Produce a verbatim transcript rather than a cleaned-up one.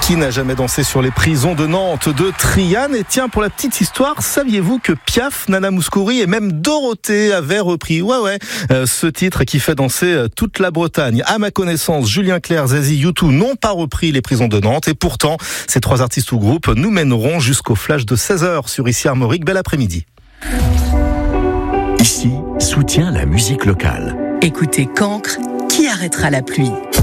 Qui n'a jamais dansé sur les prisons de Nantes de Trianne? Et tiens, pour la petite histoire, saviez-vous que Piaf, Nana Mouskouri et même Dorothée avaient repris, ouais ouais, euh, ce titre qui fait danser euh, toute la Bretagne? À ma connaissance, Julien Clerc, Zazie, U deux n'ont pas repris les prisons de Nantes. Et pourtant, ces trois artistes ou groupes nous mèneront jusqu'au flash de seize heures sur Ici Armorique. Bel après-midi. Ici, soutient la musique locale. Écoutez Cancre, qui arrêtera la pluie?